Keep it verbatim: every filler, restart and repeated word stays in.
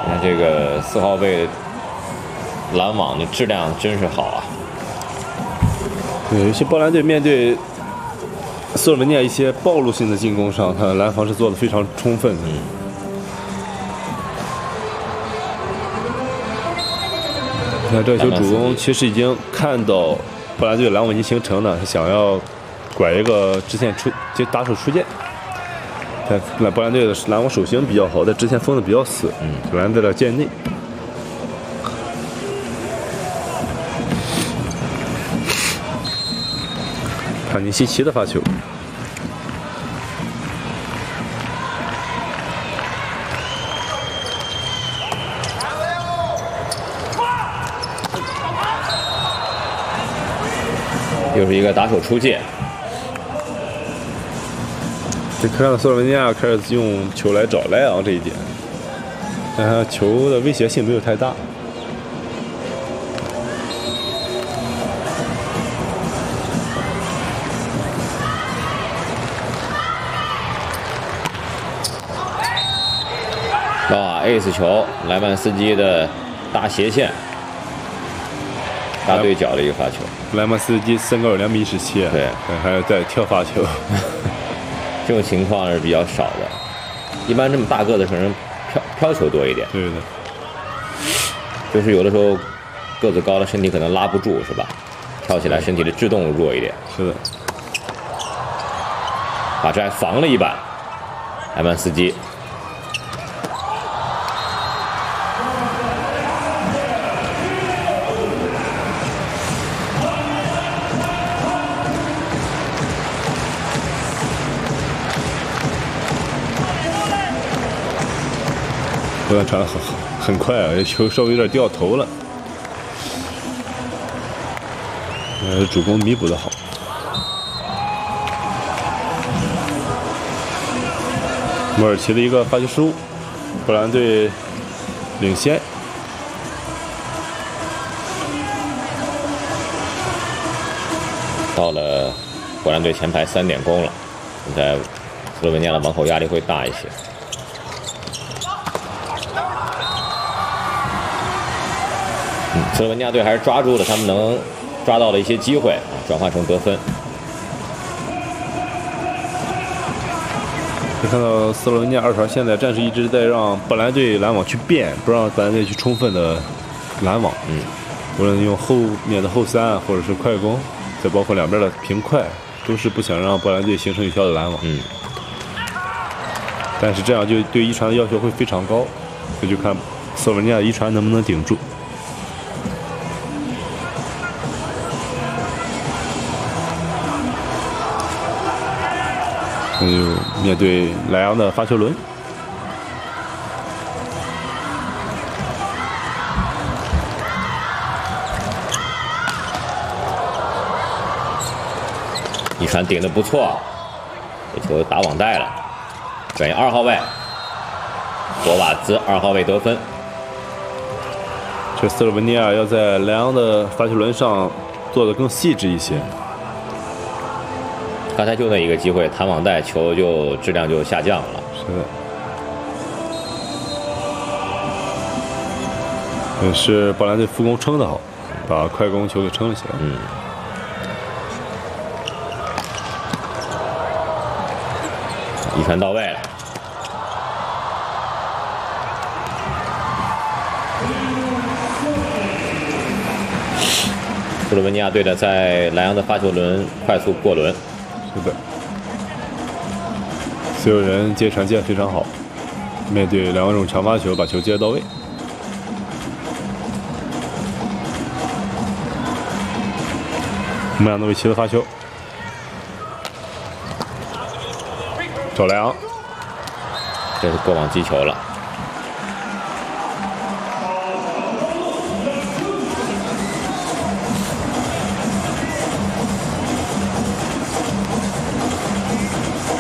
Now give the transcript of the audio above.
你看这个四号位拦网的质量真是好啊。 对，有些波兰队面对斯洛文尼亚一些暴露性的进攻上，他的拦防是做的非常充分的。 嗯。 你看这个球主攻其实已经看到波兰队拦网已经形成了，他想要拐一个直线出就打手出界。看，那波兰队的拦网手型比较好，在直线封的比较死， 嗯， 拦在了界内。帕尼西奇的发球， 又是一个打手出界。 就看到斯洛文尼亚开始用球来找莱昂这一点，但他球的威胁性没有太大。 哇 ，ace 球，莱万斯基的大斜线，大对角的一个发球。 莱曼斯基身高有两米一十七， 对， 还有在跳发球。 这种情况是比较少的，一般这么大个子可能飘飘球多一点。 对的， 就是有的时候个子高的身体可能拉不住，是吧？跳起来身体的制动弱一点。 是的， 把这还防了一板，莱曼斯基。 波兰传的很很快啊，这球稍微有点掉头了。呃，主攻弥补的好。莫尔奇的一个发球失误，波兰队领先。 到了波兰队前排三点攻了，现在斯洛文尼亚的网口压力会大一些。嗯，斯洛文尼亚队还是抓住了他们能抓到的一些机会啊，转化成得分。 可以看到斯洛文尼亚二传现在暂时一直在让波兰队拦网去变，不让波兰队去充分的拦网。 嗯， 无论用后面的后三或者是快攻，再包括两边的平快，都是不想让波兰队形成有效的拦网。 嗯， 但是这样就对一传的要求会非常高，这就看斯洛文尼亚一传能不能顶住。那就面对莱昂的发球轮， 一传顶得不错，这球打网带了，转移二号位，博瓦兹二号位得分。 这斯洛文尼亚要在莱昂的发球轮上做得更细致一些。 刚才就那一个机会，弹网带球就质量就下降了。 是的，也是波兰队副攻撑得好，把快攻球给撑了起来。 嗯，一传到位了。斯洛文尼亚队的在莱昂的发球轮快速过轮。 是的，所有人接传接得非常好，面对两种强发球，把球接得到位。穆亚诺维奇的发球，找莱昂， 这是过网击球了。